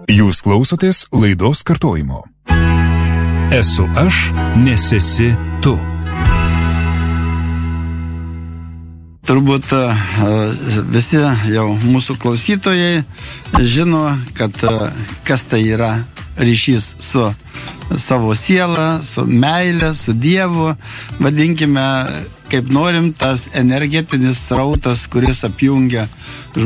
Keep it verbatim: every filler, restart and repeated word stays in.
Jūs klausotės laidos kartojimo. Esu aš, nes esi tu. Turbūt visi jau mūsų klausytojai žino, kad kas tai yra ryšys su savo siela, su meile, su Dievu. Vadinkime, kaip norim, tas energetinis srautas, kuris apjungia